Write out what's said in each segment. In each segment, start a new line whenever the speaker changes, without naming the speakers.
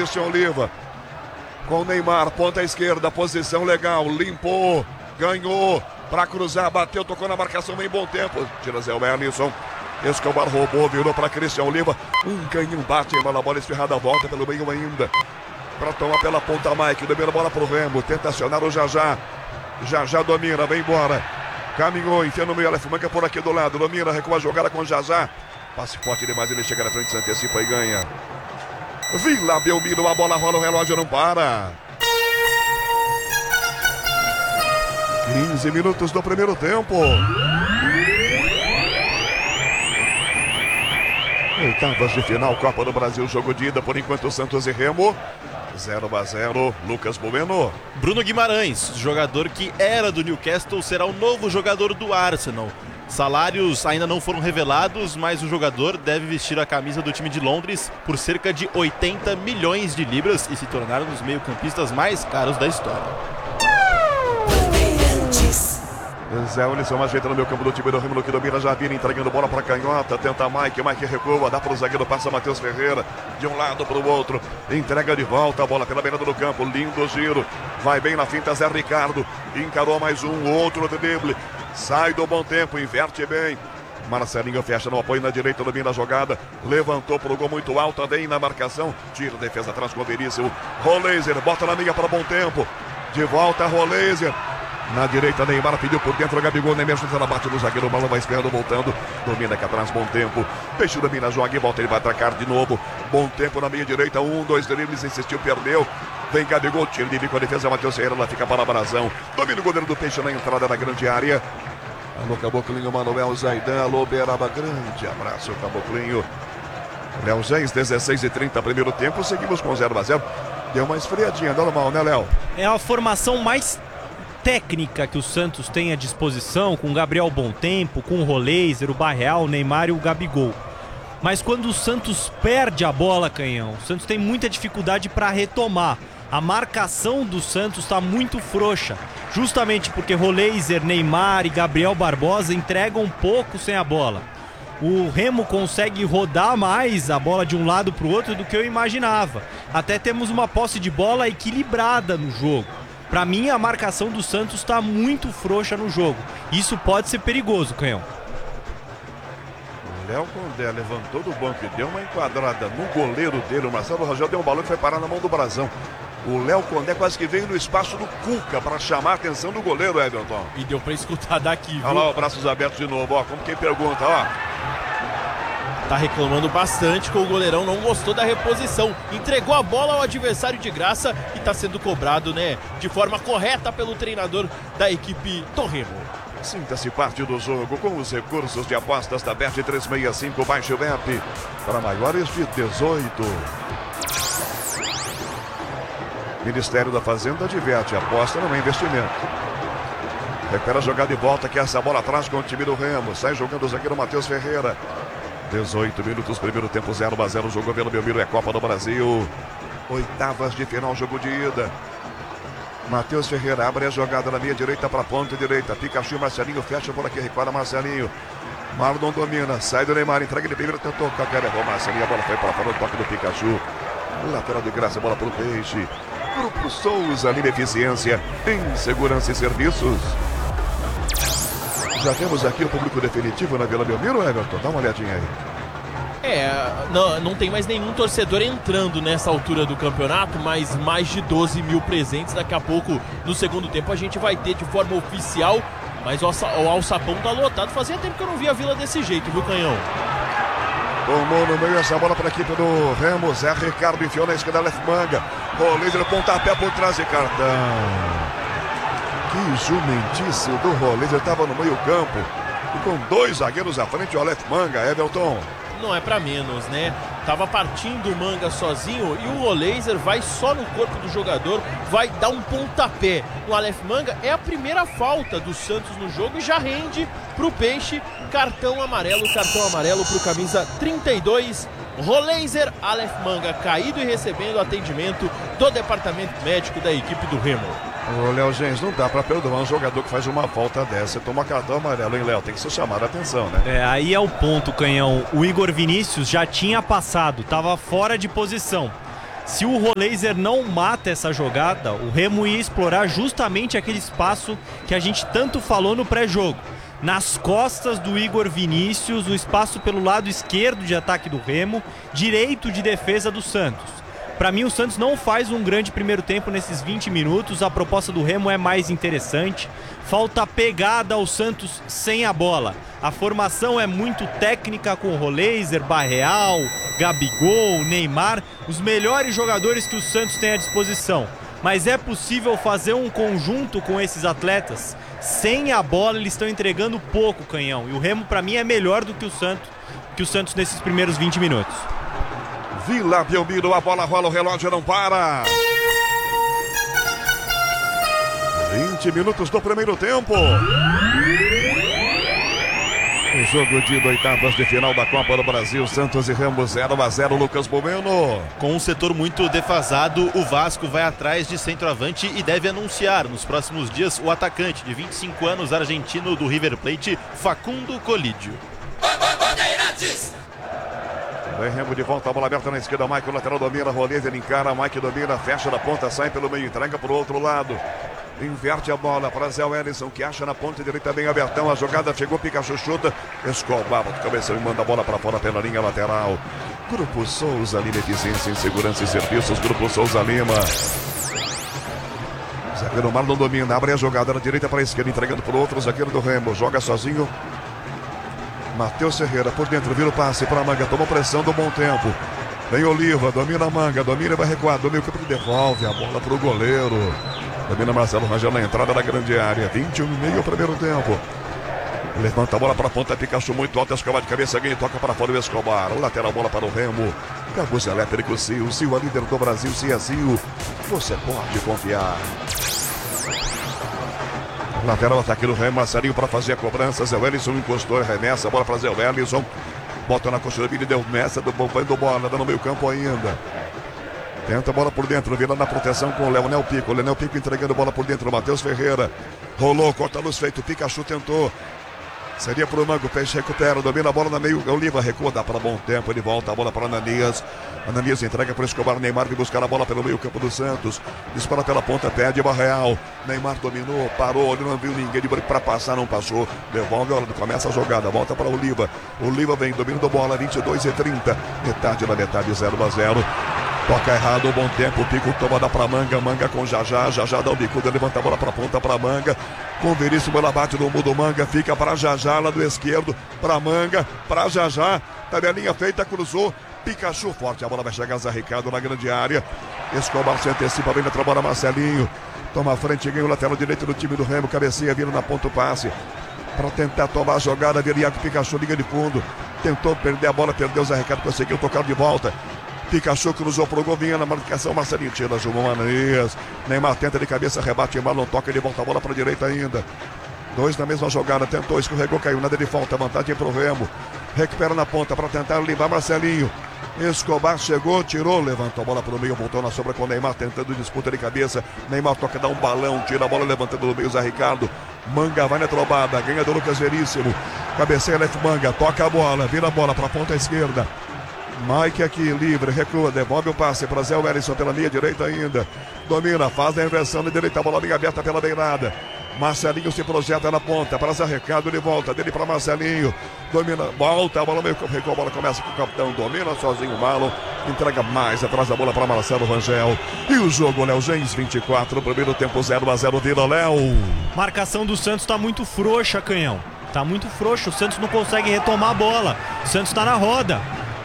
Christian Oliva. Com o Neymar, ponta esquerda, posição legal, limpou, ganhou, para cruzar, bateu, tocou na marcação em bom tempo. Tira Zé Wellington. Escobar roubou, virou para Christian Oliva. Um canhão bate, a bola esfirrada, volta pelo meio ainda. Para tomar pela ponta Mike, domina a bola pro Remo, tenta acionar o Jajá. Jajá domina, vem embora. Caminhou, enfia no meio, Aleph Manga por aqui do lado, domina, recua a jogada com o Jajá. Passe forte demais, ele chega na frente, se antecipa e ganha. Vila Belmiro, a bola rola, o relógio não para. 15 minutos do primeiro tempo. Oitavas de final, Copa do Brasil, jogo de ida, por enquanto Santos e Remo. 0-0, Lucas Bueno.
Bruno Guimarães, jogador que era do Newcastle, será o novo jogador do Arsenal. Salários ainda não foram revelados, mas o jogador deve vestir a camisa do time de Londres por cerca de 80 milhões de libras e se tornar um dos meio-campistas mais caros da história.
Zé Wilson ajeita no meio campo do time do Remo, que domina, já vira entregando bola para canhota, tenta Mike recua, dá para o zagueiro, passa Matheus Ferreira, de um lado para o outro, entrega de volta a bola pela beirada do campo, lindo giro, vai bem na finta Zé Ricardo, encarou mais um, outro drible, sai do bom tempo, inverte bem, Marcelinho fecha no apoio na direita, domina a jogada, levantou para o gol muito alto, bem na marcação, tira a defesa atrás com o Veríssimo, Roleiser, bota na meia para bom tempo, de volta Roleiser. Na direita, Neymar pediu por dentro, Gabigol, Neymar, ela bate no zagueiro, bola vai esperando, voltando, domina aqui atrás, bom tempo, Peixe domina, joga e volta, ele vai atacar de novo, bom tempo na meia direita, 2 dribles, insistiu, perdeu, vem Gabigol, tira de bico, a defesa, Matheus Ferreira, ela fica para a Brazão, domina o goleiro do Peixe na entrada da grande área, alô Caboclinho, Manuel Zaidan, alô Beraba, grande abraço, Caboclinho, Léo Gens, 16:30, primeiro tempo, seguimos com 0-0, deu uma esfriadinha, normal, né, Léo?
É a formação mais técnica que o Santos tem à disposição, com o Gabriel Bom Tempo, com o Roleiser, o Barreal, o Neymar e o Gabigol. Mas quando o Santos perde a bola, Canhão, o Santos tem muita dificuldade para retomar. A marcação do Santos está muito frouxa, justamente porque Roleiser, Neymar e Gabriel Barbosa entregam pouco sem a bola. O Remo consegue rodar mais a bola de um lado para o outro do que eu imaginava. Até temos uma posse de bola equilibrada no jogo. Para mim, a marcação do Santos está muito frouxa no jogo. Isso pode ser perigoso, Canhão.
O Léo Condé levantou do banco e deu uma enquadrada no goleiro dele. O Marcelo Rangel deu um balão que foi parar na mão do Brazão. O Léo Condé quase que veio no espaço do Cuca para chamar a atenção do goleiro, Everton.
E deu para escutar daqui, viu?
Olha lá, braços abertos de novo, ó, como quem pergunta, ó.
Tá reclamando bastante que o goleirão não gostou da reposição. Entregou a bola ao adversário de graça e tá sendo cobrado, né, de forma correta pelo treinador da equipe do Remo.
Sinta-se parte do jogo com os recursos de apostas da Bet365, baixe o Bet para maiores de 18. Ministério da Fazenda diverte, aposta não é investimento. Recupera a jogada de volta, que essa bola atrás com o time do Remo. Sai jogando o zagueiro Matheus Ferreira. 18 minutos, primeiro tempo, 0-0. Jogo pelo Belmiro, é Copa do Brasil. Oitavas de final, jogo de ida. Matheus Ferreira abre a jogada na meia direita para a ponta direita. Pikachu, Marcelinho fecha por aqui, recuada Marcelinho. Marlon domina, sai do Neymar, entrega de primeiro, tentou qualquer erro. Marcelinho, a bola foi para fora, o toque do Pikachu. Lateral de graça, bola para o Peixe. Grupo Souza, linha eficiência em segurança e serviços. Já temos aqui o público definitivo na Vila Belmiro, Everton? Dá uma olhadinha aí.
Não tem mais nenhum torcedor entrando nessa altura do campeonato, mas mais de 12 mil presentes. Daqui a pouco, no segundo tempo, a gente vai ter de forma oficial, mas o alçapão tá lotado. Fazia tempo que eu não via a Vila desse jeito, viu, Canhão?
Tomou no meio essa bola para a equipe do Remo. Zé Ricardo enfiou na esquerda, Aleph Manga. Roleiser, pontapé por trás e cartão. Que jumentice do Roleiser, estava no meio campo. E com 2 zagueiros à frente, o Aleph Manga, Everton.
Não é pra menos, né? Tava partindo o Manga sozinho e o Roleiser vai só no corpo do jogador, vai dar um pontapé no Aleph Manga. É a primeira falta do Santos no jogo e já rende pro Peixe. Cartão amarelo pro camisa 32. Roleiser, Aleph Manga caído e recebendo atendimento do departamento médico da equipe do Remo.
Ô, Léo Gens, não dá pra perdoar um jogador que faz uma falta dessa. Toma cartão amarelo, hein, Léo? Tem que ser chamado a atenção, né?
Aí é o ponto, Canhão. O Igor Vinícius já tinha passado, tava fora de posição. Se o Roleiser não mata essa jogada, o Remo ia explorar justamente aquele espaço que a gente tanto falou no pré-jogo. Nas costas do Igor Vinícius, o espaço pelo lado esquerdo de ataque do Remo, direito de defesa do Santos. Para mim, o Santos não faz um grande primeiro tempo nesses 20 minutos. A proposta do Remo é mais interessante. Falta pegada ao Santos sem a bola. A formação é muito técnica com Roleiser, Barreal, Gabigol, Neymar, os melhores jogadores que o Santos tem à disposição. Mas é possível fazer um conjunto com esses atletas. Sem a bola, eles estão entregando pouco, Canhão. E o Remo, para mim, é melhor do que o Santos nesses primeiros 20 minutos.
Vila Belmiro, a bola rola, o relógio não para. 20 minutos do primeiro tempo. O jogo de oitavas de final da Copa do Brasil, Santos e Remo 0-0, Lucas Bomeno.
Com um setor muito defasado, o Vasco vai atrás de centroavante e deve anunciar nos próximos dias o atacante de 25 anos argentino do River Plate, Facundo Colídio.
Vem Remo de volta, a bola aberta na esquerda, Mike, o lateral domina, Roleiser, ele encara, Mike domina, fecha da ponta, sai pelo meio, entrega para o outro lado. Inverte a bola para Zé Wellison, que acha na ponta direita bem abertão, a jogada chegou, Pikachu chuta, Escobar, de cabeça e manda a bola para fora pela linha lateral. Grupo Souza Lima, eficiência em segurança e serviços, Grupo Souza Lima. Zagueiro Marlon domina, abre a jogada na direita para a esquerda, entregando para o outro, zagueiro do Remo, joga sozinho. Matheus Ferreira por dentro, vira o passe para a Manga, tomou pressão do Bom Tempo. Vem Oliva, domina a Manga, domina e vai recuar, domina o campo e devolve a bola para o goleiro. Domina Marcelo Rangel na entrada da grande área, 21,5 o primeiro tempo. Levanta a bola para a ponta, Pikachu muito alto, Escobar de cabeça, ganha e toca para fora o Escobar. O lateral, bola para o Remo. Cabos elétrico, Sil, Sil, a líder do Brasil, Cia Sil. Você pode confiar. Lateral, ataque do Remo, Marcelinho para fazer a cobrança. Zé Wellison encostou, remessa a bola para Zé Wellison. Bota na coxa do Vini, deu messa, do bola, dá no meio campo ainda. Tenta a bola por dentro, vira na proteção com o Leonel Pico. O Leonel Pico entregando a bola por dentro, Matheus Ferreira. Rolou, corta a luz feito, Pikachu tentou. Seria para o Mango, Peixe recupera, domina a bola no meio, Oliva recua, dá para Bom Tempo, ele volta a bola para Ananias. Ananias entrega para Escobar, Neymar vai buscar a bola pelo meio campo do Santos. Dispara pela ponta, pede Barreal. Neymar dominou, parou, ele não viu ninguém de para passar, não passou. Devolve, olha, começa a jogada, volta para Oliva. Oliva vem, dominando a bola, 22:30. Metade da metade, 0-0. Toca errado, Bom Tempo, Pico toma, dá pra Manga, Manga com Jajá dá o bicuda, levanta a bola pra ponta pra Manga, com Veríssimo, ela bate no mundo, Manga, fica pra Jajá, lado esquerdo, pra Manga, pra Jajá, tabelinha feita, cruzou, Pikachu forte, a bola vai chegar, Zé Ricardo na grande área, Escobar se antecipa, vem na trabalha Marcelinho, toma a frente, ganha o lateral direito do time do Remo, cabecinha, vira na ponta o passe, pra tentar tomar a jogada, Viriaco, Pikachu, liga de fundo, tentou perder a bola, perdeu o Zé Ricardo, conseguiu tocar de volta, Pikachu cruzou pro gol, vinha na marcação, Marcelinho tira, João Ananias, Neymar tenta de cabeça, rebate, Marlon toca, ele volta a bola pra direita ainda. Dois na mesma jogada, tentou, escorregou, caiu, nada de falta, vantagem pro Remo. Recupera na ponta para tentar livrar Marcelinho. Escobar chegou, tirou, levantou a bola pro meio, voltou na sobra com o Neymar, tentando disputa de cabeça. Neymar toca, dá um balão, tira a bola, levantando no meio, Zé Ricardo. Manga vai na trobada, ganha do Lucas Veríssimo. Cabeceia, Lef Manga, toca a bola, vira a bola pra ponta esquerda. Mike aqui, livre, recua, devolve o passe para Zé Wellison pela meia direita ainda. Domina, faz a inversão de direita, a bola bem aberta pela beirada. Marcelinho se projeta na ponta, para Zé Ricardo, ele volta, dele para Marcelinho. Domina, volta, a bola meio recua, a bola começa com o capitão, domina sozinho o Marlon. Entrega mais atrás da bola para Marcelo Rangel. E o jogo, Léo Gens, 24, primeiro tempo 0-0, vira Léo.
Marcação do Santos tá muito frouxa, Canhão. Tá muito frouxa, o Santos não consegue retomar a bola. O Santos tá na roda.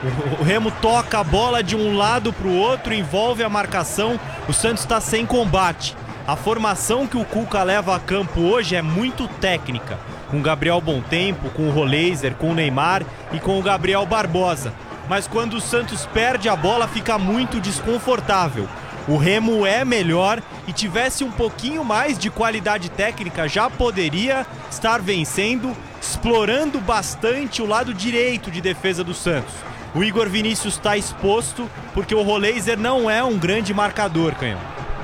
O Remo toca a bola de um lado para o outro, envolve a marcação, o Santos está sem combate. A formação que o Cuca leva a campo hoje é muito técnica, com o Gabriel Bom Tempo, com o Roleiser, com o Neymar e com o Gabriel Barbosa. Mas quando o Santos perde a bola, fica muito desconfortável. O Remo é melhor e tivesse um pouquinho mais de qualidade técnica, já poderia estar vencendo, explorando bastante o lado direito de defesa do Santos. O Igor Vinícius está exposto porque o Roleiser não é um grande marcador, Canhão.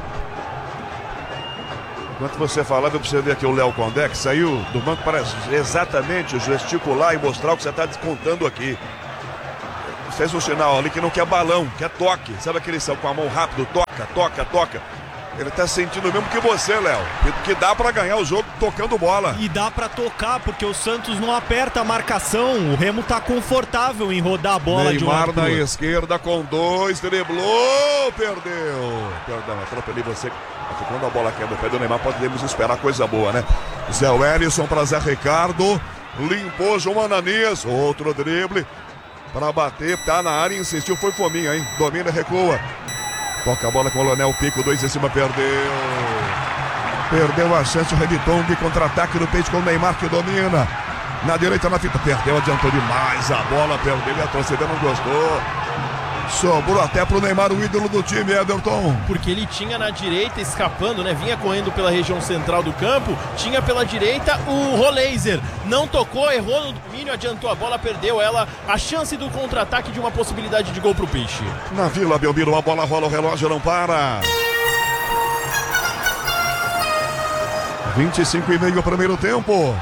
Enquanto você falava, eu preciso ver aqui o Léo Condé, que saiu do banco para exatamente gesticular e mostrar o que você está descontando aqui. fez um sinal ali que não quer balão, quer toque. Sabe aquele são com a mão rápido, toca. Ele tá sentindo o mesmo que você, Léo, que dá pra ganhar o jogo tocando bola.
E dá pra tocar, porque o Santos não aperta a marcação. O Remo tá confortável em rodar a bola de um lado
Neymar
pro
na
outro.
esquerda com 2, driblou, perdeu. Perdão, atropelei você. Quando a bola quebra o pé do Neymar, podemos esperar coisa boa, né? Zé Wellison pra Zé Ricardo, limpou João Ananias, outro drible pra bater, tá na área, insistiu, foi fominha, hein? Domina, recua. Toca a bola com o Lonel Pico, 2 em cima, perdeu. Perdeu a chance, o Rebiton de contra-ataque no peito com o Neymar que domina. Na direita, na fita, perdeu, adiantou demais a bola, perdeu e a torcida não gostou. Sobrou até pro Neymar, o ídolo do time, Everton.
Porque ele tinha na direita, escapando, né? Vinha correndo pela região central do campo. Tinha pela direita o Roleiser. Não tocou, errou no domínio, adiantou a bola, perdeu ela. A chance do contra-ataque de uma possibilidade de gol pro Peixe.
Na Vila Belmiro, a bola rola, o relógio não para. 25,5 primeiro tempo.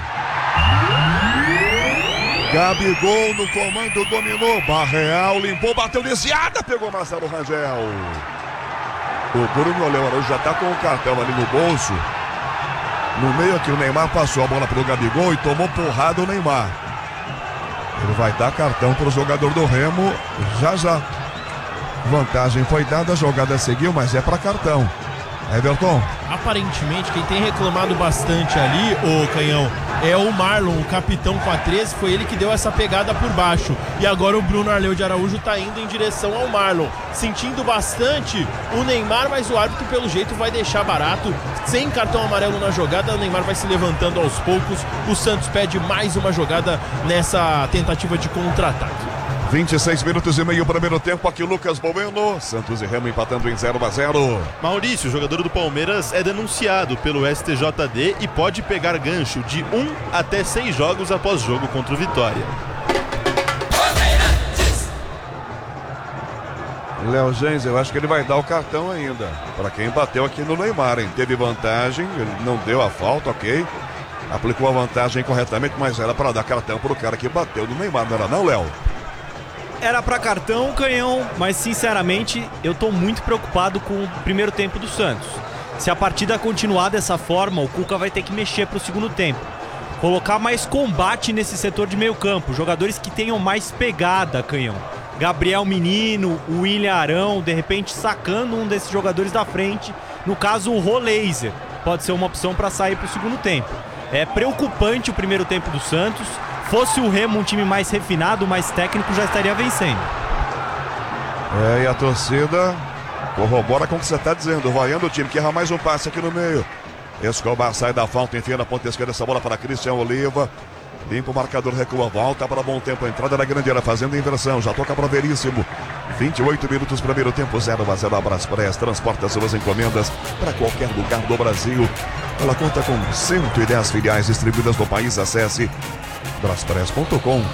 Gabigol no comando, dominou, Barreal limpou, bateu desviada, pegou Marcelo Rangel. O Bruno Leão já tá com o cartão ali no bolso. No meio aqui o Neymar passou a bola pro Gabigol e tomou porrada o Neymar. Ele vai dar cartão pro jogador do Remo já. Vantagem foi dada, a jogada seguiu, mas é para cartão. Everton.
Aparentemente, quem tem reclamado bastante ali, o Canhão, é o Marlon, o capitão com a 13, foi ele que deu essa pegada por baixo. E agora o Bruno Arleu de Araújo tá indo em direção ao Marlon, sentindo bastante o Neymar, mas o árbitro pelo jeito vai deixar barato. Sem cartão amarelo na jogada, o Neymar vai se levantando aos poucos. O Santos pede mais uma jogada nessa tentativa de contra-ataque.
26 minutos e meio, primeiro tempo, aqui Lucas Bueno. Santos e Remo empatando em 0-0.
Maurício, jogador do Palmeiras, é denunciado pelo STJD e pode pegar gancho de 1 até 6 jogos após jogo contra o Vitória.
Léo Gens, eu acho que ele vai dar o cartão ainda. Para quem bateu aqui no Neymar, hein? Teve vantagem, ele não deu a falta, ok. Aplicou a vantagem corretamente, mas era para dar cartão pro cara que bateu no Neymar, não era não, Léo?
Era pra cartão, Canhão, mas sinceramente eu tô muito preocupado com o primeiro tempo do Santos. Se a partida continuar dessa forma, o Cuca vai ter que mexer pro segundo tempo. Colocar mais combate nesse setor de meio campo, jogadores que tenham mais pegada, Canhão. Gabriel Menino, o William Arão, de repente sacando um desses jogadores da frente. No caso, o Roleiser pode ser uma opção para sair pro segundo tempo. É preocupante o primeiro tempo do Santos. Fosse o Remo um time mais refinado, mais técnico, já estaria vencendo.
E a torcida corrobora com o que você está dizendo. Vaiando o time que erra mais um passe aqui no meio. Escobar sai da falta, enfia na ponta esquerda essa bola para Cristian Oliva. Limpa o marcador, recua, volta para bom tempo. A entrada da grande área fazendo a inversão. Já toca para Veríssimo. 28 minutos, primeiro tempo, 0-0. Braspress transporta suas encomendas para qualquer lugar do Brasil. Ela conta com 110 filiais distribuídas no país. Acesse braspress.com.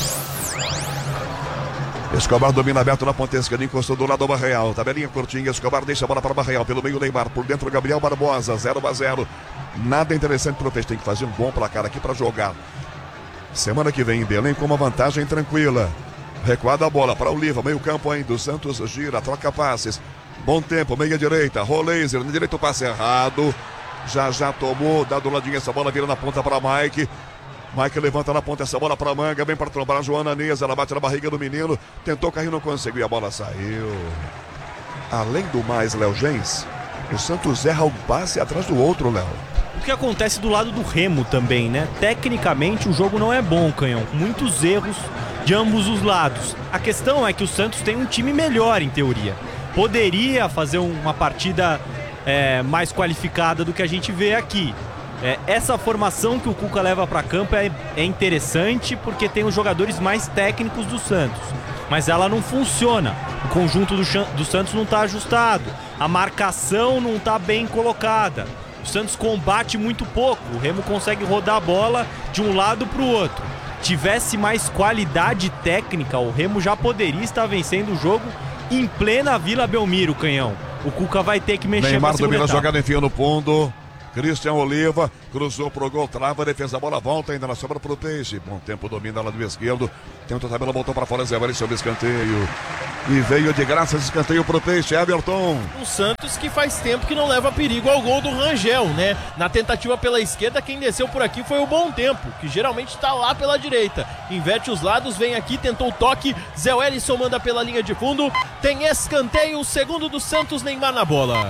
Escobar domina aberto na ponta esquerda, encostou do lado do Barreal. Tabelinha curtinha, Escobar deixa a bola para Barreal. Pelo meio, Neymar. Por dentro, Gabriel Barbosa. 0-0. Nada interessante pro Peixe. Tem que fazer um bom placar aqui para jogar. Semana que vem em Belém com uma vantagem tranquila. Recuada a bola para Oliva. Meio campo ainda. O Santos gira, troca passes. Bom tempo, meia direita. Roleiser, na direita o passe errado. Já tomou, dá do ladinho essa bola, vira na ponta para Mike. Mike levanta na ponta essa bola para Manga, vem para trombar a Joana Ananias, ela bate na barriga do menino, tentou cair, não conseguiu, a bola saiu. Além do mais, Léo Gens, o Santos erra um passe atrás do outro, Léo.
O que acontece do lado do Remo também, né? Tecnicamente o jogo não é bom, Canhão. Muitos erros de ambos os lados. A questão é que o Santos tem um time melhor, em teoria. Poderia fazer uma partida mais qualificada do que a gente vê aqui. Essa formação que o Cuca leva para campo é interessante porque tem os jogadores mais técnicos do Santos. Mas ela não funciona. O conjunto do Santos não está ajustado. A marcação não está bem colocada. O Santos combate muito pouco. O Remo consegue rodar a bola de um lado para o outro. Tivesse mais qualidade técnica, o Remo já poderia estar vencendo o jogo em plena Vila Belmiro, Canhão. O Cuca vai ter que mexer.
Neymar domina a jogada, enfia no fundo. Christian Oliva cruzou pro gol, trava, defesa, a bola volta, ainda na sobra pro Peixe. Bom tempo, domina lá do esquerdo. Tenta a tabela, voltou para fora, Zé Wellison, escanteio. E veio de graça esse escanteio pro Peixe, Everton.
Um Santos que faz tempo que não leva perigo ao gol do Rangel, né? Na tentativa pela esquerda, quem desceu por aqui foi o Bom Tempo, que geralmente está lá pela direita. Inverte os lados, vem aqui, tentou o toque. Zé Wellison manda pela linha de fundo. Tem escanteio, o segundo do Santos, Neymar na bola.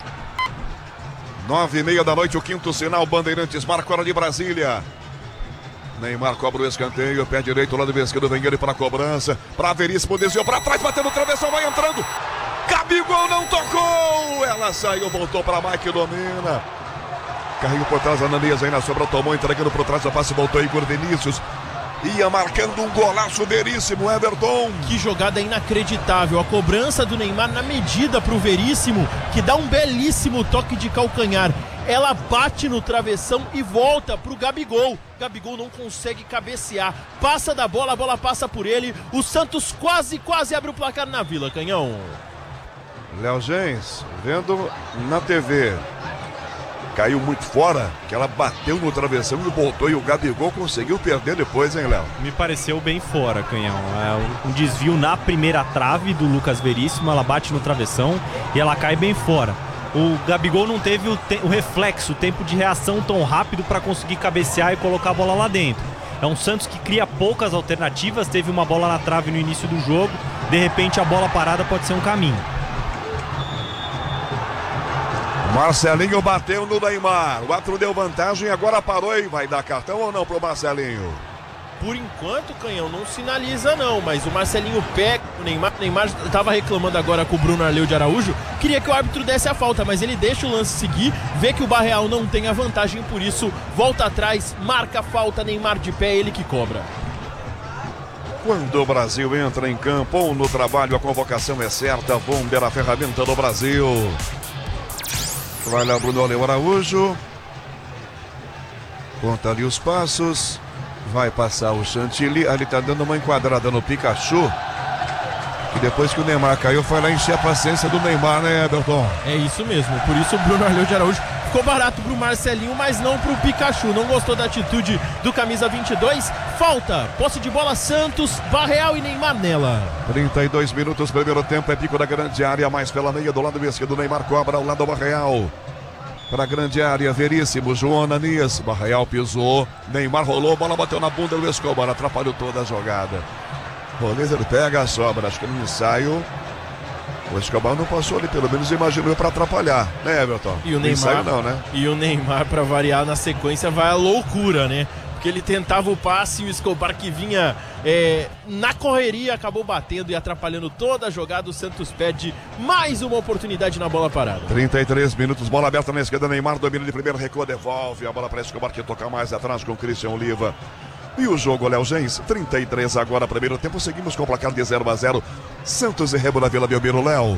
9h30 da noite, o quinto sinal, Bandeirantes, marca hora de Brasília. Neymar cobra o escanteio, pé direito, lado esquerdo, vem ele para a cobrança. Para Veríssimo, desviou para trás, batendo o travessão, vai entrando. Gabigol não tocou. Ela saiu, voltou para Mike, domina. Caiu por trás, Ananias aí na sobra, tomou, entregando por trás, a passe, voltou Igor Vinícius. Ia marcando um golaço, Veríssimo, Everton.
Que jogada inacreditável. A cobrança do Neymar na medida para o Veríssimo, que dá um belíssimo toque de calcanhar. Ela bate no travessão e volta pro Gabigol. Gabigol não consegue cabecear. Passa da bola, a bola passa por ele. O Santos quase abre o placar na Vila, Canhão.
Léo Gens, vendo na TV. Caiu muito fora, que ela bateu no travessão e voltou, e o Gabigol conseguiu perder depois, hein, Léo?
Me pareceu bem fora, Canhão. É um desvio na primeira trave do Lucas Veríssimo, ela bate no travessão e ela cai bem fora. O Gabigol não teve o reflexo, o tempo de reação tão rápido para conseguir cabecear e colocar a bola lá dentro. É um Santos que cria poucas alternativas, teve uma bola na trave no início do jogo, de repente a bola parada pode ser um caminho.
Marcelinho bateu no Neymar, o outro deu vantagem, agora parou e vai dar cartão ou não pro Marcelinho?
Por enquanto, Canhão, não sinaliza não, mas o Marcelinho pega o Neymar. O Neymar estava reclamando agora com o Bruno Arleu de Araújo, queria que o árbitro desse a falta, mas ele deixa o lance seguir, vê que o Barreal não tem a vantagem, por isso volta atrás, marca a falta, Neymar de pé, ele que cobra.
Quando o Brasil entra em campo ou no trabalho, a convocação é certa, Bomber, a ferramenta do Brasil. Vai lá Bruno Arleu Araújo, conta ali os passos, vai passar o Chantilly, ali tá dando uma enquadrada no Pikachu, que depois que o Neymar caiu foi lá encher a paciência do Neymar, né, Everton?
É isso mesmo, por isso o Bruno Arleu de Araújo ficou barato pro Marcelinho, mas não pro Pikachu, não gostou da atitude do camisa 22, falta, posse de bola Santos, Barreal e Neymar nela.
32 minutos, primeiro tempo, é pico da grande área, mais pela meia do lado esquerdo, Neymar cobra ao lado do Barreal. Para a grande área, Veríssimo, João Ananias, Barreal pisou, Neymar rolou, bola bateu na bunda do Escobar, atrapalhou toda a jogada. O Laser pega a sobra, acho que no ensaio o Escobar não passou ali, pelo menos imaginou para atrapalhar, né, Everton?
E o Neymar,
ensaio não, né?
E o Neymar, para variar na sequência, vai à loucura, né? Porque ele tentava o passe e o Escobar que vinha na correria acabou batendo e atrapalhando toda a jogada. O Santos pede mais uma oportunidade na bola parada.
33 minutos, bola aberta na esquerda, Neymar domina de primeiro, recua, devolve a bola para Escobar que toca mais atrás com Christian Oliva. E o jogo, Léo Gens, 33 agora, primeiro tempo, seguimos com o placar de 0-0, Santos e Remo na Vila Belmiro, Léo.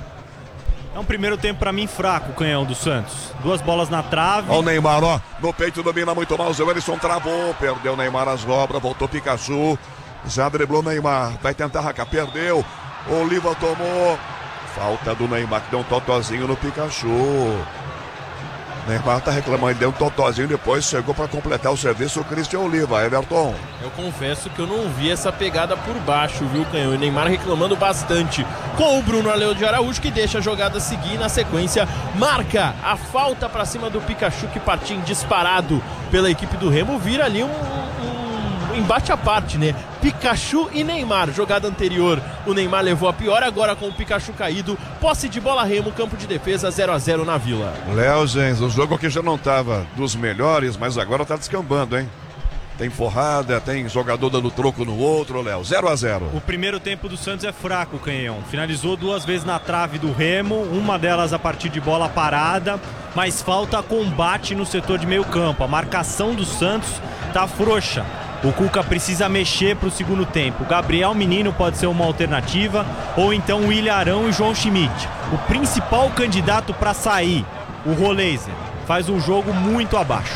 É um primeiro tempo pra mim fraco, o Canhão do Santos. Duas bolas na trave.
Olha o Neymar, ó, no peito domina muito mal, o Zé Wellison travou, perdeu o Neymar as obras, voltou Pikachu, já driblou o Neymar, vai tentar arrancar, perdeu, Oliva tomou, falta do Neymar que deu um totozinho no Pikachu. Neymar tá reclamando, deu um totozinho, depois chegou para completar o serviço o Christian Oliva, Everton.
Eu confesso que eu não vi essa pegada por baixo, viu, Canhão? O Neymar reclamando bastante com o Bruno Arleu de Araújo, que deixa a jogada seguir, na sequência marca a falta para cima do Pikachu, que partia disparado pela equipe do Remo, vira ali um embate à parte, né? Pikachu e Neymar, jogada anterior o Neymar levou a pior, agora com o Pikachu caído, posse de bola Remo, campo de defesa, 0-0 na Vila.
Léo Gens, o jogo aqui já não tava dos melhores, mas agora tá descambando, hein? Tem porrada, tem jogador dando troco no outro, Léo, 0-0.
O primeiro tempo do Santos é fraco, Canhão. Finalizou duas vezes na trave do Remo, uma delas a partir de bola parada, mas falta combate no setor de meio campo. A marcação do Santos tá frouxa. O Cuca precisa mexer para o segundo tempo. O Gabriel Menino pode ser uma alternativa, ou então o Ilharão e João Schmidt. O principal candidato para sair, o Roleiser, faz um jogo muito abaixo.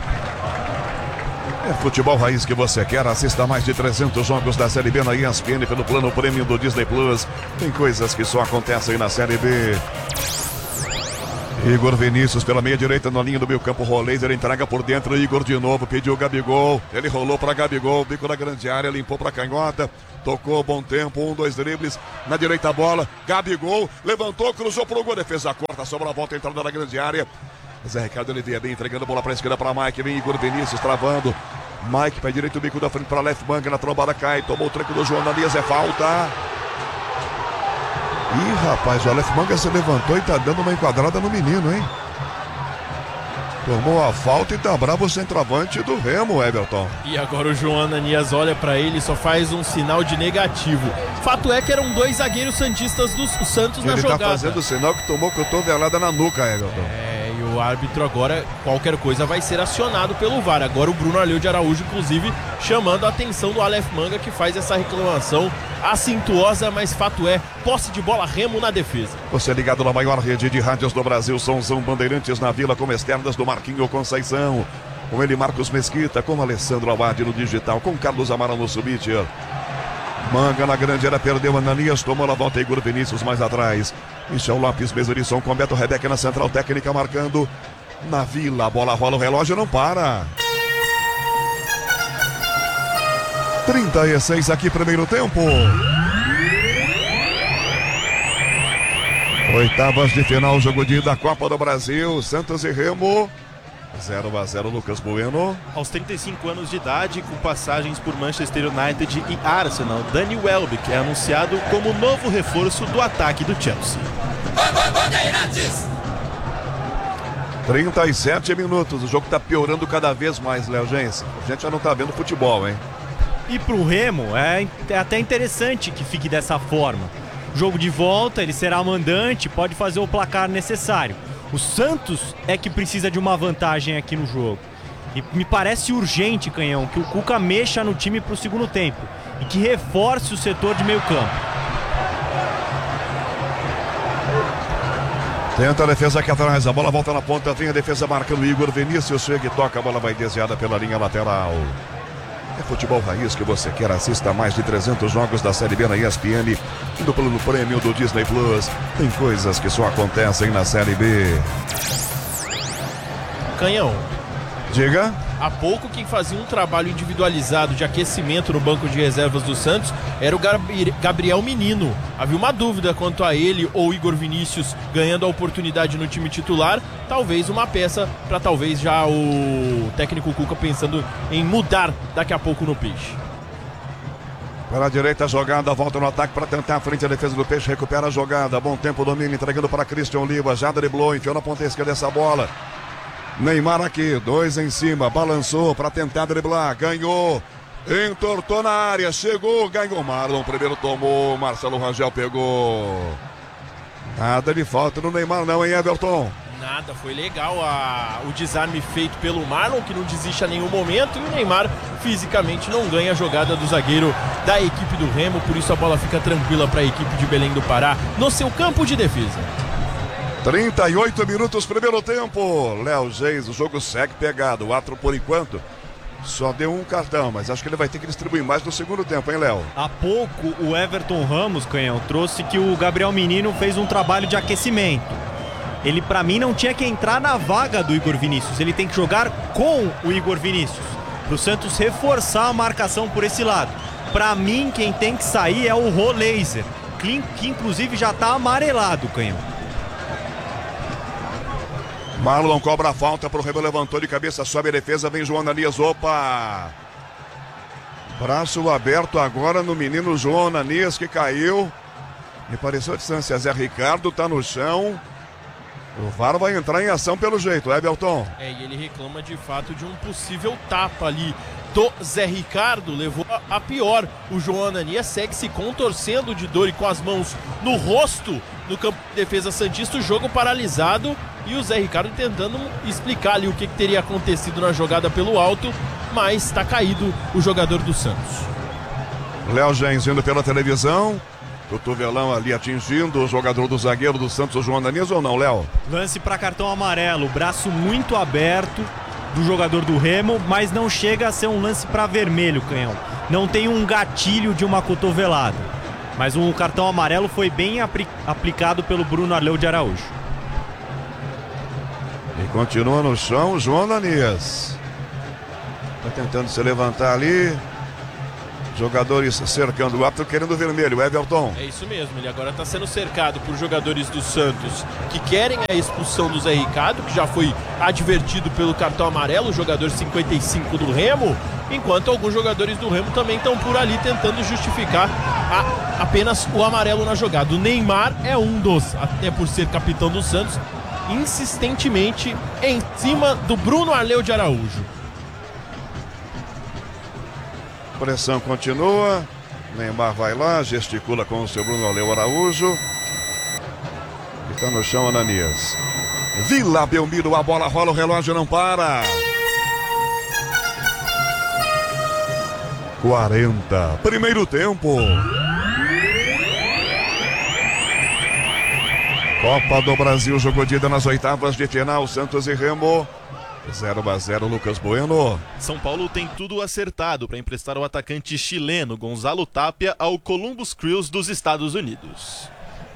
É futebol raiz que você quer, assista mais de 300 jogos da Série B na ESPN pelo plano Premium do Disney Plus. Tem coisas que só acontecem na Série B. Igor Vinícius pela meia direita na linha do meio campo. Roleiser entrega por dentro. Igor de novo pediu o Gabigol. Ele rolou para Gabigol. Bico na grande área. Limpou para canhota. Tocou, bom tempo. 1, 2 dribles. Na direita a bola. Gabigol levantou, cruzou pro gol. Defesa corta. Sobra a volta. Entrada na grande área. Zé Ricardo Oliveira bem entregando a bola para a esquerda para Mike. Vem Igor Vinícius travando. Mike pé direito. Bico da frente para Aleph Manga. Na trombada cai. Tomou o tranco do João Ananias. É falta. Ih, rapaz, o Aleph Manga se levantou e tá dando uma enquadrada no menino, hein? Tomou a falta e tá bravo o centroavante do Remo, Everton.
E agora o João Ananias olha pra ele e só faz um sinal de negativo. Fato é que eram 2 zagueiros santistas do Santos na jogada.
Ele tá fazendo o sinal que tomou cotovelada na nuca, Everton.
E o árbitro agora, qualquer coisa vai ser acionado pelo VAR. Agora o Bruno Arleu de Araújo, inclusive, chamando a atenção do Aleph Manga, que faz essa reclamação acintuosa, mas fato é, posse de bola, Remo na defesa.
Você ligado na maior rede de rádios do Brasil, Somzão Bandeirantes na Vila, como externas do Marquinho Conceição. Com ele, Marcos Mesquita, com Alessandro Abad no digital, com Carlos Amaral no subíter. Manga na grande área, perdeu Ananias, tomou na volta Igor Vinícius mais atrás. Michel Lopes, Mesorisson com Beto Rebeca na central técnica, marcando na Vila. A bola rola, o relógio não para. 36 aqui, primeiro tempo. Oitavas de final, jogo de ida da Copa do Brasil. Santos e Remo. 0-0, Lucas Bueno.
Aos 35 anos de idade, com passagens por Manchester United e Arsenal, Danny Welbeck é anunciado como novo reforço do ataque do Chelsea.
37 minutos, o jogo tá piorando cada vez mais, Léo Gense. A gente já não tá vendo futebol, hein?
E pro Remo é até interessante que fique dessa forma. Jogo de volta, ele será mandante, pode fazer o placar necessário. O Santos é que precisa de uma vantagem aqui no jogo. E me parece urgente, Canhão, que o Cuca mexa no time pro segundo tempo e que reforce o setor de meio campo.
Tenta a defesa aqui atrás, a bola volta na ponta, vem a defesa marcando o Igor Vinícius, chega e toca, a bola vai desviada pela linha lateral. É futebol raiz que você quer, assista a mais de 300 jogos da Série B na ESPN, indo pelo prêmio do Disney Plus. Tem coisas que só acontecem na Série B.
Canhão.
Diga.
Há pouco quem fazia um trabalho individualizado de aquecimento no banco de reservas do Santos era o Gabriel Menino. Havia uma dúvida quanto a ele ou Igor Vinícius ganhando a oportunidade no time titular. Talvez uma peça para talvez já o técnico Cuca pensando em mudar daqui a pouco no Peixe.
Para a direita a jogada, volta no ataque para tentar a frente a defesa do Peixe, recupera a jogada, bom tempo, domínio, entregando para Christian Oliva, já driblou, enfiou na ponta esquerda essa bola. Neymar aqui, 2 em cima, balançou para tentar driblar, ganhou, entortou na área, chegou, ganhou. Marlon primeiro tomou, Marcelo Rangel pegou. Nada de falta no Neymar não, hein, Everton?
Nada, foi legal o desarme feito pelo Marlon, que não desiste a nenhum momento, e o Neymar fisicamente não ganha a jogada do zagueiro da equipe do Remo, por isso a bola fica tranquila para a equipe de Belém do Pará no seu campo de defesa.
38 minutos, primeiro tempo. Léo Geis, o jogo segue pegado. O Atro, por enquanto, só deu um cartão, mas acho que ele vai ter que distribuir mais no segundo tempo, hein, Léo?
Há pouco, o Everton Ramos, Canhão, trouxe que o Gabriel Menino fez um trabalho de aquecimento. Ele, pra mim, não tinha que entrar na vaga do Igor Vinícius. Ele tem que jogar com o Igor Vinícius, pro Santos reforçar a marcação por esse lado. Pra mim, quem tem que sair é o Roleiser, que inclusive já tá amarelado, Canhão.
Marlon cobra a falta pro Remo, levantou de cabeça, sobe a defesa, vem João Ananias, opa! Braço aberto agora no menino João Ananias, que caiu. Me pareceu a distância, Zé Ricardo tá no chão. O VAR vai entrar em ação pelo jeito, Everton.
E ele reclama de fato de um possível tapa ali do Zé Ricardo, levou a pior. O João Ananias segue se contorcendo de dor e com as mãos no rosto no campo de defesa santista, o jogo paralisado. E o Zé Ricardo tentando explicar ali o que teria acontecido na jogada pelo alto, mas está caído o jogador do Santos.
Léo Gens indo pela televisão, cotovelão ali atingindo o jogador do zagueiro do Santos, o João Ananias, ou não, Léo?
Lance para cartão amarelo, braço muito aberto do jogador do Remo, mas não chega a ser um lance para vermelho, Canhão. Não tem um gatilho de uma cotovelada, mas um cartão amarelo foi bem aplicado pelo Bruno Arleu de Araújo.
E continua no chão o João Ananias. Tá tentando se levantar ali. Jogadores cercando o árbitro, querendo o vermelho, Everton.
É isso mesmo, ele agora está sendo cercado por jogadores do Santos que querem a expulsão do Zé Ricardo, que já foi advertido pelo cartão amarelo, o jogador 55 do Remo, enquanto alguns jogadores do Remo também estão por ali tentando justificar apenas o amarelo na jogada. O Neymar é um dos, até por ser capitão do Santos, insistentemente em cima do Bruno Arleu de Araújo.
Pressão continua. Neymar vai lá, gesticula com o seu Bruno Arleu Araújo. Está no chão Ananias. Vila Belmiro, a bola rola, o relógio não para. 40. Primeiro tempo. Copa do Brasil, jogo de ida nas oitavas de final. Santos e Remo. 0-0, Lucas Bueno.
São Paulo tem tudo acertado para emprestar o atacante chileno Gonzalo Tapia ao Columbus Crews dos Estados Unidos.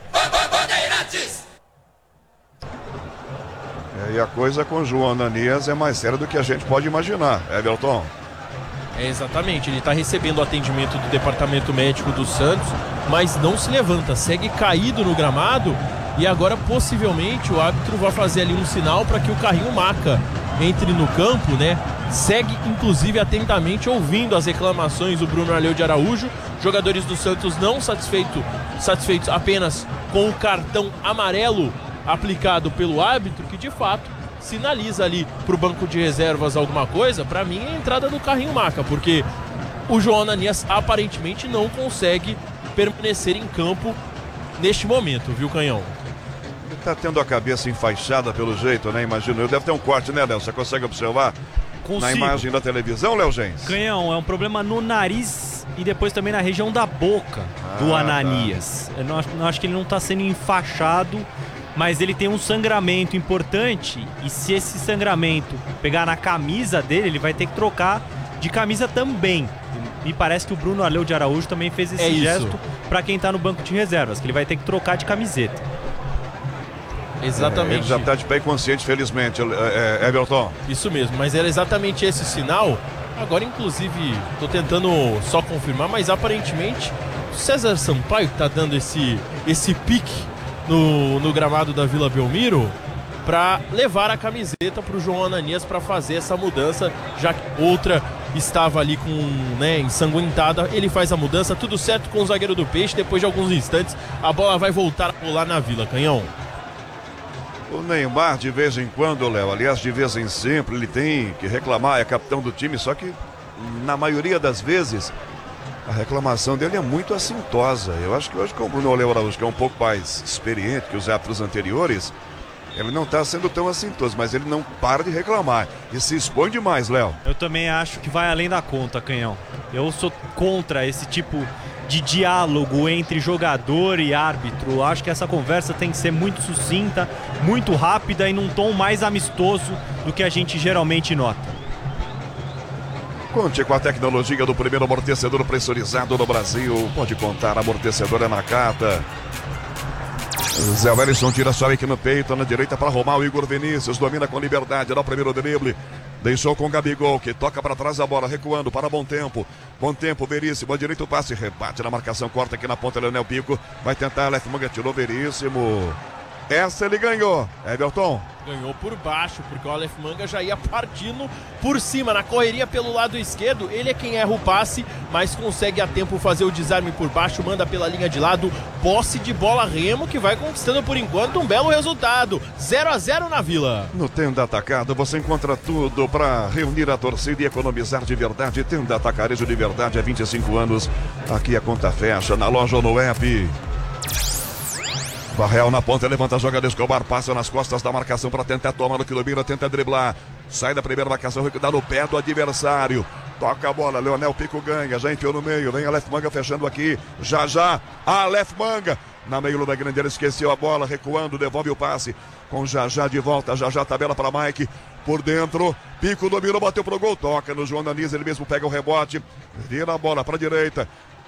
E a coisa com o João Ananias é mais séria do que a gente pode imaginar, Everton.
É, exatamente, ele está recebendo o atendimento do departamento médico do Santos, mas não se levanta, segue caído no gramado e agora possivelmente o árbitro vai fazer ali um sinal para que o carrinho maca entre no campo, né? Segue inclusive atentamente ouvindo as reclamações do Bruno Arleu de Araújo. Jogadores do Santos não satisfeitos apenas com o cartão amarelo aplicado pelo árbitro, que de fato sinaliza ali para o banco de reservas alguma coisa. Para mim é a entrada do carrinho maca, porque o João Ananias aparentemente não consegue permanecer em campo neste momento, viu, Canhão?
Ele tá tendo a cabeça enfaixada pelo jeito, né? Imagino eu. Deve ter um corte, né, Léo? Você consegue observar?
Consigo.
Na imagem da televisão, Léo Gens?
Canhão, é um problema no nariz e depois também na região da boca do Ananias. Tá. Eu não acho que ele não tá sendo enfaixado, mas ele tem um sangramento importante e se esse sangramento pegar na camisa dele, ele vai ter que trocar de camisa também. Me parece que o Bruno Arleu de Araújo também fez esse gesto para quem tá no banco de reservas, que ele vai ter que trocar de camiseta.
Exatamente.
Ele já está de pé inconsciente, felizmente, Everton.
Isso mesmo, mas era exatamente esse sinal. Agora, inclusive, estou tentando só confirmar, mas aparentemente o César Sampaio está dando esse pique no gramado da Vila Belmiro para levar a camiseta para o João Ananias para fazer essa mudança, já que outra estava ali ensanguentada. Ele faz a mudança, tudo certo com o zagueiro do Peixe. Depois de alguns instantes, a bola vai voltar a rolar na Vila, Canhão.
O Neymar, de vez em quando, Léo, aliás, de vez em sempre, ele tem que reclamar, é capitão do time, só que na maioria das vezes a reclamação dele é muito assintosa. Eu acho que hoje com o Bruno Arleu Araújo, que é um pouco mais experiente que os árbitros anteriores, ele não está sendo tão assintoso, mas ele não para de reclamar e se expõe demais, Léo.
Eu também acho que vai além da conta, Canhão. Eu sou contra esse tipo de diálogo entre jogador e árbitro. Acho que essa conversa tem que ser muito sucinta, muito rápida e num tom mais amistoso do que a gente geralmente nota.
Conte com a tecnologia do primeiro amortecedor pressurizado no Brasil. Pode contar, amortecedor é Nakata. Zé Wellison tira a chave aqui no peito, na direita para arrumar o Igor Vinícius, domina com liberdade, dá o primeiro drible. Deixou com o Gabigol, que toca para trás a bola, recuando para Bom Tempo. Bom Tempo, Veríssimo, direito o passe, rebate na marcação, corta aqui na ponta, Leonel Pico. Vai tentar, Aleph Manga, tirou Veríssimo. Essa ele ganhou, Everton.
Ganhou por baixo, porque o Aleph Manga já ia partindo por cima, na correria pelo lado esquerdo. Ele é quem erra o passe, mas consegue a tempo fazer o desarme por baixo, manda pela linha de lado. Posse de bola Remo, que vai conquistando por enquanto um belo resultado. 0-0 na Vila.
No Tenda Atacado você encontra tudo para reunir a torcida e economizar de verdade. Tenda Atacarejo de verdade há 25 anos. Aqui a conta fecha, na loja ou no app. Barreal na ponta, levanta a jogada, Escobar passa nas costas da marcação para tentar tomar no que domina, tenta driblar. Sai da primeira marcação, dá no pé do adversário. Toca a bola, Leonel Pico ganha, já enfiou no meio, vem Aleph Manga fechando aqui. Já, Aleph Manga. Na meio da grande, ele esqueceu a bola, recuando, devolve o passe. Com Já de volta, Já tabela para Mike. Por dentro, Pico dominou, bateu pro gol, toca no João Ananias, ele mesmo pega o rebote. Vira a bola para a direita.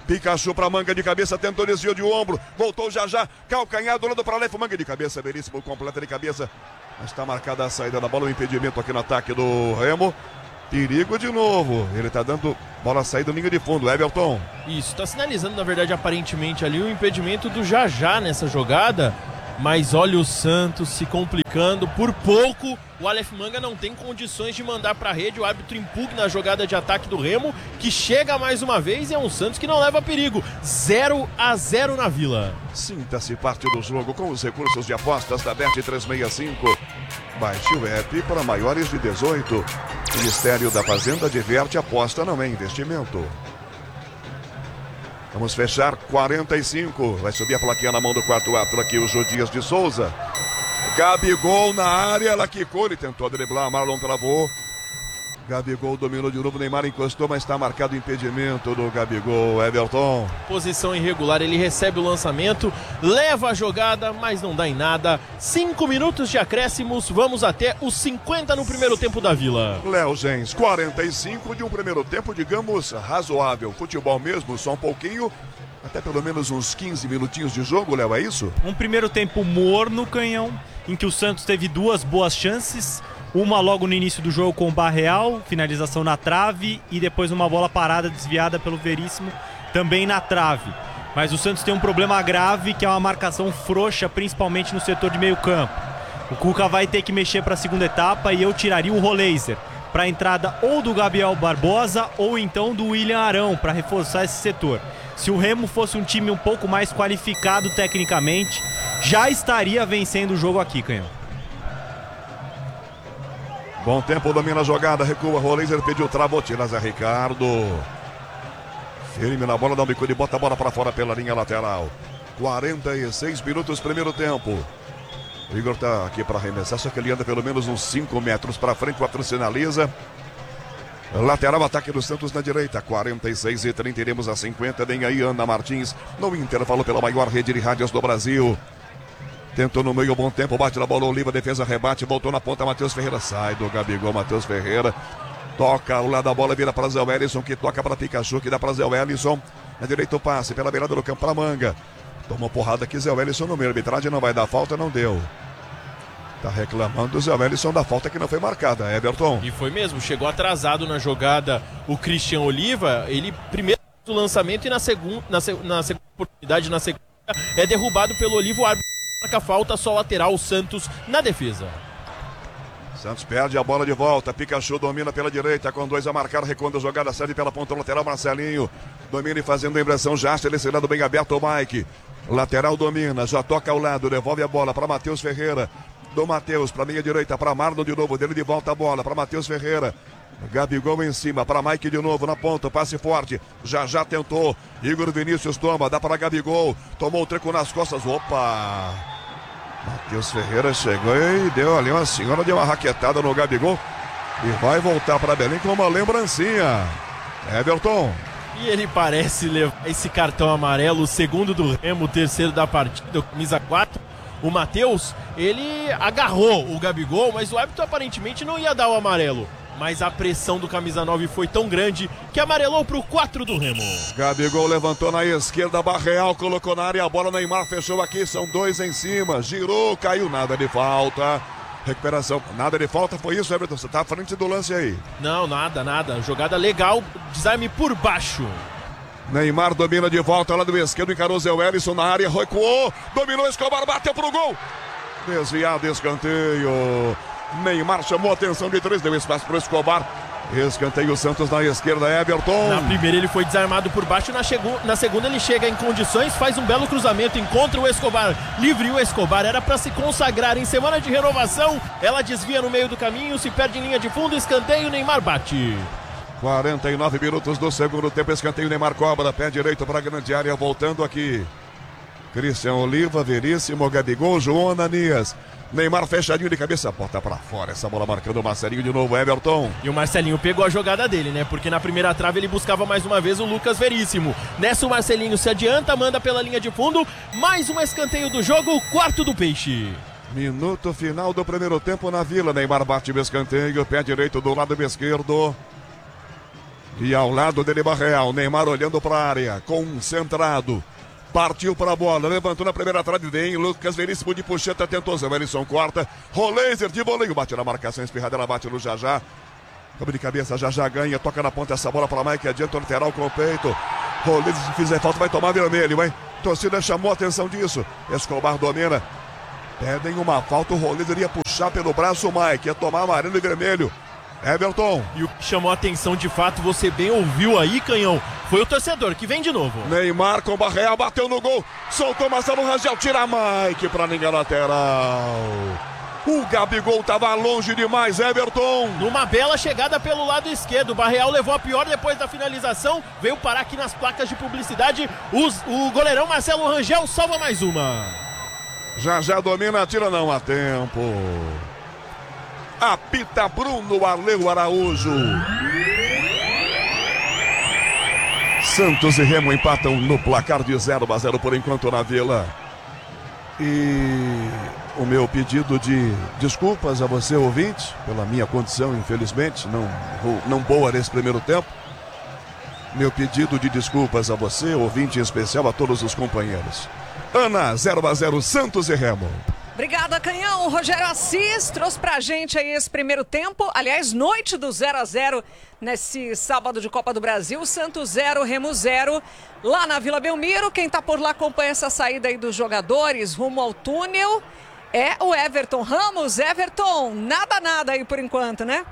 Pikachu pra Manga de cabeça, tentou desvio de ombro, voltou já, calcanhar do lado para Aleph Manga de cabeça, Veríssimo completa de cabeça, mas está marcada a saída da bola, o impedimento aqui no ataque do Remo. Perigo de novo, ele tá dando bola sair do linha de fundo, Everton.
Isso, tá sinalizando na verdade aparentemente ali o impedimento do Jajá nessa jogada, mas olha o Santos se complicando, por pouco o Aleph Manga não tem condições de mandar pra rede, o árbitro impugna a jogada de ataque do Remo, que chega mais uma vez e é um Santos que não leva perigo, 0-0 na Vila.
Sinta-se parte do jogo com os recursos de apostas da Bet365. Baixe o app para maiores de 18. Ministério da Fazenda diverte, aposta não é investimento. Vamos fechar 45. Vai subir a plaquinha na mão do quarto árbitro aqui, o Jodias de Souza. Gabigol na área, ela quicou, ele tentou driblar, Marlon travou. Gabigol dominou de novo, Neymar encostou, mas está marcado o impedimento do Gabigol, Everton.
Posição irregular, ele recebe o lançamento, leva a jogada, mas não dá em nada. 5 minutos de acréscimos, vamos até os 50 no primeiro tempo da Vila.
Léo Gens, 45 de um primeiro tempo, digamos, razoável. Futebol mesmo, só um pouquinho, até pelo menos uns 15 minutinhos de jogo, Léo, é isso?
Um primeiro tempo morno, Canhão, em que o Santos teve duas boas chances. Uma logo no início do jogo com o Barreal, finalização na trave, e depois uma bola parada desviada pelo Veríssimo, também na trave. Mas o Santos tem um problema grave, que é uma marcação frouxa, principalmente no setor de meio campo. O Cuca vai ter que mexer para a segunda etapa e eu tiraria o Roleiser para a entrada ou do Gabriel Barbosa ou então do William Arão para reforçar esse setor. Se o Remo fosse um time um pouco mais qualificado tecnicamente, já estaria vencendo o jogo aqui, Canhão.
Bom tempo, domina a jogada, recua, Roleiser pediu, travou, tira Zé Ricardo. Firme na bola, dá um bico de bota a bola para fora pela linha lateral. 46 minutos, primeiro tempo. O Igor tá aqui para arremessar, só que ele anda pelo menos uns 5 metros para frente, o árbitro sinaliza. Lateral, ataque do Santos na direita, 46-30, iremos a 50, vem aí Ana Martins, no intervalo pela maior rede de rádios do Brasil. Tentou no meio, bom tempo, bate na bola, Oliva, defesa, rebate, voltou na ponta, Matheus Ferreira, sai do Gabigol, Matheus Ferreira, toca ao lado da bola, vira para Zé Wellison, que toca para Pikachu, que dá para Zé Wellison, na direita o passe, pela beirada do campo para Manga, tomou porrada aqui, Zé Wellison no meio, a arbitragem não vai dar falta, não deu. Tá reclamando o Zé Wellison da falta que não foi marcada, Everton.
E foi mesmo, chegou atrasado na jogada o Christian Oliva, ele primeiro do lançamento e na segunda oportunidade, na segunda, é derrubado pelo Oliva, o árbitro marca a falta, só lateral, o Santos na defesa.
Santos perde a bola de volta, Pikachu domina pela direita, com 2 a marcar, recuando a jogada, cede pela ponta lateral, Marcelinho, domina e fazendo a impressão, já esse lado bem aberto, o Mike, lateral domina, já toca ao lado, devolve a bola para Matheus Ferreira, do Matheus para meia direita, para Marlon de novo, dele de volta a bola para Matheus Ferreira, Gabigol em cima, para Mike de novo na ponta, passe forte, já tentou, Igor Vinícius toma, dá para Gabigol, tomou o treco nas costas, opa, Matheus Ferreira chegou e deu ali uma senhora de uma raquetada no Gabigol e vai voltar para Belém com uma lembrancinha, Everton.
E ele parece levar esse cartão amarelo, o segundo do Remo, o terceiro da partida, camisa 4. O Matheus, ele agarrou o Gabigol, mas o árbitro aparentemente não ia dar o amarelo. Mas a pressão do camisa 9 foi tão grande que amarelou para o 4 do Remo.
Gabigol levantou na esquerda, Barreal colocou na área, a bola Neymar fechou aqui, são 2 em cima, girou, caiu, nada de falta. Recuperação, nada de falta, foi isso, Everton? Você tá à frente do lance aí.
Não, nada, jogada legal, desarme por baixo.
Neymar domina de volta lá do esquerdo, encarou Zé Wellison na área, recuou, dominou, Escobar, bateu pro gol. Desviado, escanteio. Neymar chamou a atenção de 3, deu espaço pro Escobar. Escanteio, Santos na esquerda, Everton.
Na primeira ele foi desarmado por baixo, na segunda ele chega em condições, faz um belo cruzamento, encontra o Escobar, livre o Escobar, era para se consagrar em semana de renovação, ela desvia no meio do caminho, se perde em linha de fundo, escanteio, Neymar bate.
49 minutos do segundo tempo, escanteio, Neymar cobra, pé direito para a grande área, voltando aqui. Christian Oliva, Veríssimo, Gabigol, João Ananias. Neymar fechadinho de cabeça, bota pra fora, essa bola marcando o Marcelinho de novo, Everton.
E o Marcelinho pegou a jogada dele, né? Porque na primeira trave ele buscava mais uma vez o Lucas Veríssimo. Nessa o Marcelinho se adianta, manda pela linha de fundo, mais um escanteio do jogo, o 4 do Peixe.
Minuto final do primeiro tempo na Vila, Neymar bate o escanteio, pé direito do lado esquerdo. E ao lado dele, Barreal. Neymar olhando para a área, concentrado. Partiu para a bola, levantou na primeira trave, vem Lucas Veríssimo de puxeta, tentou Zé Wellington, corta. Roleiser de voleio, bate na marcação, espirrada, bate no Jajá. Cabe de cabeça, Jajá ganha, toca na ponta essa bola para Mike, adianta o lateral com o peito. Roleiser, se fizer falta, vai tomar vermelho, hein? Torcida chamou a atenção disso. Escobar domina. Pedem uma falta, o Roleiser ia puxar pelo braço o Mike, ia tomar amarelo e vermelho. Everton.
E o que chamou a atenção de fato, você bem ouviu aí, Canhão, foi o torcedor que vem de novo.
Neymar com Barreal, bateu no gol, soltou Marcelo Rangel, tira Mike pra ninguém lateral. O Gabigol tava longe demais, Everton.
Numa bela chegada pelo lado esquerdo, o Barreal levou a pior depois da finalização, veio parar aqui nas placas de publicidade, o goleirão Marcelo Rangel salva mais uma.
Já domina, tira não há tempo. Apita Bruno Arleu Araújo. Santos e Remo empatam no placar de 0-0 por enquanto na Vila. E o meu pedido de desculpas a você, ouvinte, pela minha condição, infelizmente, não boa nesse primeiro tempo. Meu pedido de desculpas a você, ouvinte, em especial a todos os companheiros. Ana, 0-0, Santos e Remo.
Obrigada, Canhão. O Rogério Assis trouxe pra gente aí esse primeiro tempo. Aliás, noite do 0-0 nesse sábado de Copa do Brasil. Santos 0, Remo 0. Lá na Vila Belmiro, quem tá por lá acompanha essa saída aí dos jogadores rumo ao túnel. É o Everton Ramos. Everton, nada aí por enquanto, né?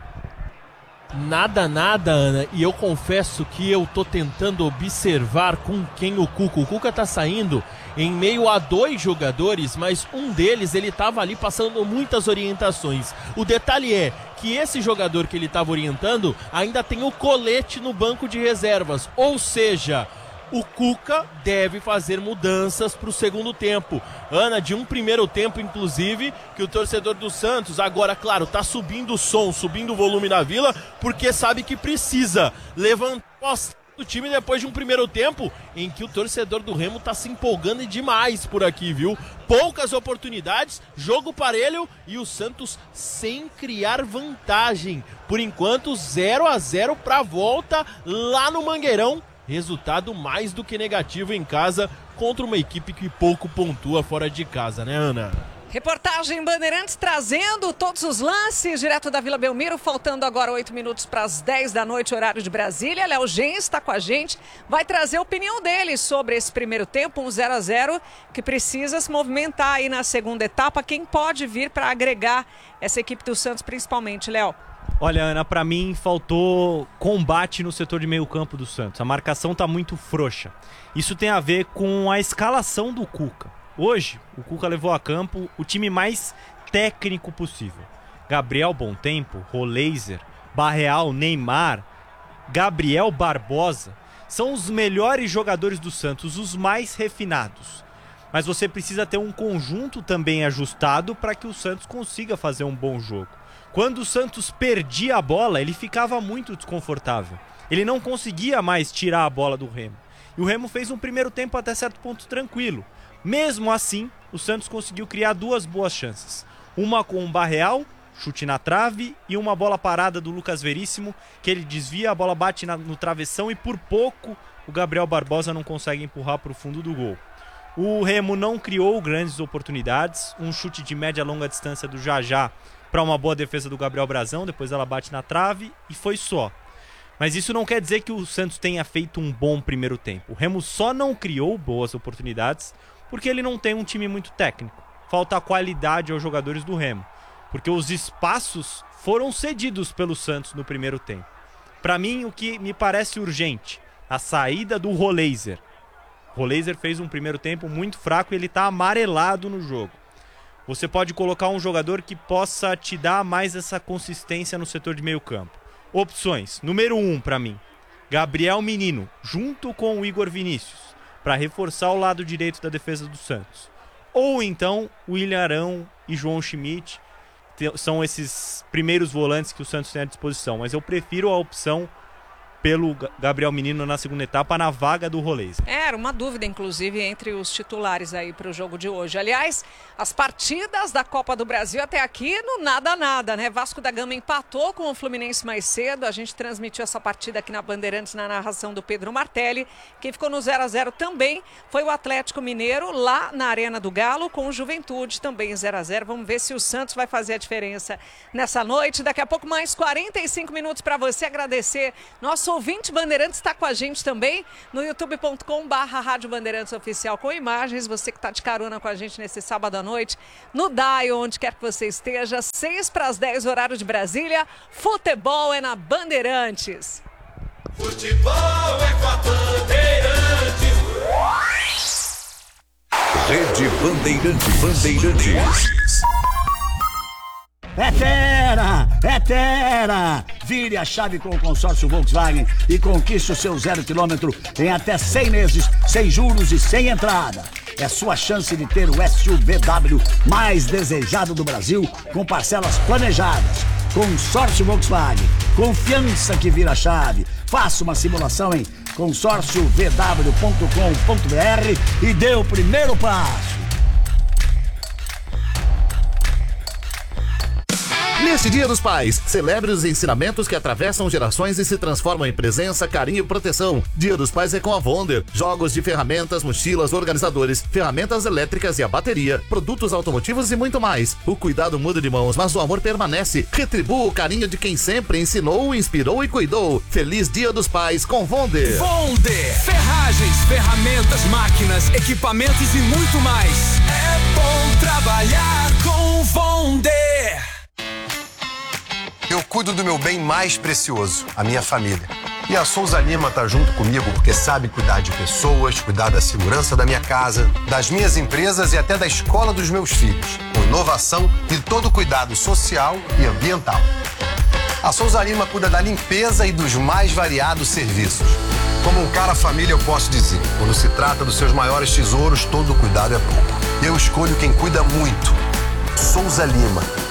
Nada, Ana. E eu confesso que eu tô tentando observar com quem o Cuca tá saindo em meio a 2 jogadores, mas um deles, ele tava ali passando muitas orientações. O detalhe é que esse jogador que ele tava orientando ainda tem o colete no banco de reservas, ou seja, o Cuca deve fazer mudanças para o segundo tempo. Ana, de um primeiro tempo, inclusive, que o torcedor do Santos, agora, claro, tá subindo o som, subindo o volume na Vila, porque sabe que precisa levantar o time depois de um primeiro tempo em que o torcedor do Remo tá se empolgando demais por aqui, viu? Poucas oportunidades, jogo parelho e o Santos sem criar vantagem. Por enquanto, 0-0 pra volta lá no Mangueirão. Resultado mais do que negativo em casa contra uma equipe que pouco pontua fora de casa, né, Ana?
Reportagem Bandeirantes trazendo todos os lances direto da Vila Belmiro, faltando agora 8 minutos para as 10 da noite, horário de Brasília. Léo Gens está com a gente, vai trazer a opinião dele sobre esse primeiro tempo, um 0-0, que precisa se movimentar aí na segunda etapa. Quem pode vir para agregar essa equipe do Santos principalmente, Léo?
Olha, Ana, pra mim faltou combate no setor de meio campo do Santos. A marcação tá muito frouxa. Isso tem a ver com a escalação do Cuca. Hoje, o Cuca levou a campo o time mais técnico possível. Gabriel Bontempo, Roleiser, Barreal, Neymar, Gabriel Barbosa. São os melhores jogadores do Santos, os mais refinados. Mas você precisa ter um conjunto também ajustado para que o Santos consiga fazer um bom jogo. Quando o Santos perdia a bola, ele ficava muito desconfortável. Ele não conseguia mais tirar a bola do Remo. E o Remo fez um primeiro tempo até certo ponto tranquilo. Mesmo assim, o Santos conseguiu criar 2 boas chances. Uma com o Barreal, chute na trave, e uma bola parada do Lucas Veríssimo, que ele desvia, a bola bate no travessão e por pouco o Gabriel Barbosa não consegue empurrar para o fundo do gol. O Remo não criou grandes oportunidades, um chute de média e longa distância do Jajá para uma boa defesa do Gabriel Brazão, depois ela bate na trave e foi só. Mas isso não quer dizer que o Santos tenha feito um bom primeiro tempo. O Remo só não criou boas oportunidades porque ele não tem um time muito técnico. Falta qualidade aos jogadores do Remo, porque os espaços foram cedidos pelo Santos no primeiro tempo. Para mim, o que me parece urgente, a saída do Roleiser. O Roleiser fez um primeiro tempo muito fraco e ele está amarelado no jogo. Você pode colocar um jogador que possa te dar mais essa consistência no setor de meio campo. Opções. Número 1 para mim. Gabriel Menino, junto com o Igor Vinícius, para reforçar o lado direito da defesa do Santos. Ou então, William Arão e João Schmidt. São esses primeiros volantes que o Santos tem à disposição. Mas eu prefiro a opção pelo Gabriel Menino na segunda etapa, na vaga do Rolês.
Era uma dúvida, inclusive, entre os titulares aí para o jogo de hoje. Aliás, as partidas da Copa do Brasil até aqui no nada, né? Vasco da Gama empatou com o Fluminense mais cedo. A gente transmitiu essa partida aqui na Bandeirantes na narração do Pedro Martelli. Quem ficou no 0-0 também foi o Atlético Mineiro, lá na Arena do Galo, com o Juventude também 0-0. Vamos ver se o Santos vai fazer a diferença nessa noite. Daqui a pouco mais 45 minutos para você. Agradecer nosso ouvinte Bandeirantes está com a gente também no youtube.com/Rádio Bandeirantes Oficial com imagens. Você que está de carona com a gente nesse sábado à noite, no Dial, onde quer que você esteja, 6:10, horário de Brasília. Futebol é na Bandeirantes.
Futebol é com a Bandeirantes.
Rede Bandeirantes.
É Terra! Vire a chave com o consórcio Volkswagen e conquiste o seu 0 km em até 100 meses, sem juros e sem entrada. É sua chance de ter o SUVW mais desejado do Brasil, com parcelas planejadas. Consórcio Volkswagen, confiança que vira chave. Faça uma simulação em consórciovw.com.br e dê o primeiro passo.
Neste Dia dos Pais, celebre os ensinamentos que atravessam gerações e se transformam em presença, carinho e proteção. Dia dos Pais é com a Wonder. Jogos de ferramentas, mochilas, organizadores, ferramentas elétricas e a bateria, produtos automotivos e muito mais. O cuidado muda de mãos, mas o amor permanece. Retribua o carinho de quem sempre ensinou, inspirou e cuidou. Feliz Dia dos Pais com Wonder.
Wonder. Ferragens, ferramentas, máquinas, equipamentos e muito mais. É bom trabalhar com Wonder.
Eu cuido do meu bem mais precioso, a minha família. E a Souza Lima tá junto comigo porque sabe cuidar de pessoas, cuidar da segurança da minha casa, das minhas empresas e até da escola dos meus filhos, com inovação e todo o cuidado social e ambiental. A Souza Lima cuida da limpeza e dos mais variados serviços. Como um cara família, eu posso dizer, quando se trata dos seus maiores tesouros, todo cuidado é pouco. Eu escolho quem cuida muito. Souza Lima.